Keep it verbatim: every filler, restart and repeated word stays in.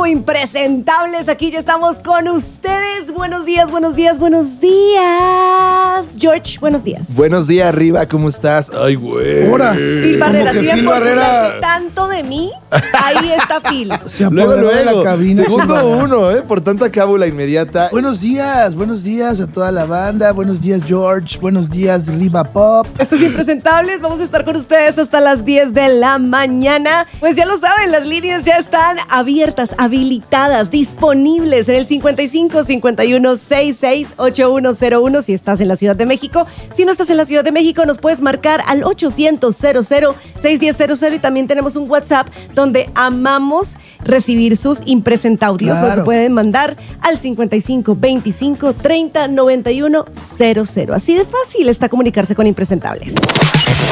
Impresentables. Aquí ya estamos con ustedes. Buenos días, buenos días, buenos días. George, buenos días. Buenos días, Riva, ¿cómo estás? Ay, güey. Ahora. Phil Barrera, Como que si Phil por Barrera- burlarse tanto de mí, ahí está Phil. Se Luego, apoderó de luego. la cabina. Segundo uno, ¿eh? Por tanta cábula inmediata. Buenos días, buenos días a toda la banda. Buenos días, George. Buenos días, Riva Pop. Estos Impresentables, vamos a estar con ustedes hasta las diez de la mañana. Pues ya lo saben, las líneas ya están abiertas, habilitadas, disponibles en el cincuenta y cinco, cincuenta y uno, sesenta y seis, ochenta y uno cero uno si estás en la Ciudad de México. Si no estás en la Ciudad de México, nos puedes marcar al ochocientos, cero cero, seis uno cero cero y también tenemos un WhatsApp donde amamos recibir sus impresentaudios. Claro. Nos pueden mandar al cincuenta y cinco, veinticinco, treinta, noventa y uno, cero cero. Así de fácil está comunicarse con Impresentables.